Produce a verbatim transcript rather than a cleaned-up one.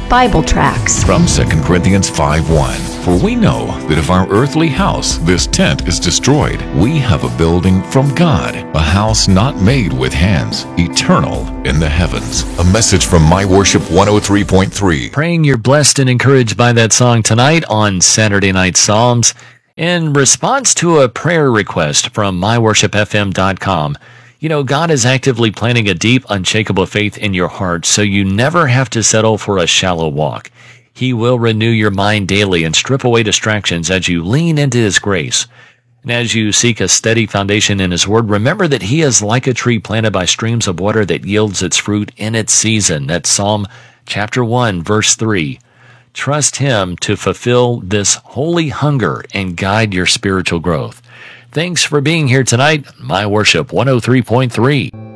Bible tracts. From Second Corinthians five one. For we know that if our earthly house, this tent, is destroyed, we have a building from God, a house not made with hands, eternal in the heavens. A message from My Worship one oh three point three. Praying you're blessed and encouraged by that song tonight on Saturday Night Psalms. In response to a prayer request from my worship f m dot com, you know, God is actively planting a deep, unshakable faith in your heart so you never have to settle for a shallow walk. He will renew your mind daily and strip away distractions as you lean into His grace. And as you seek a steady foundation in His Word, remember that He is like a tree planted by streams of water that yields its fruit in its season. That's Psalm chapter one, verse three. Trust Him to fulfill this holy hunger and guide your spiritual growth. Thanks for being here tonight. My Worship one oh three point three.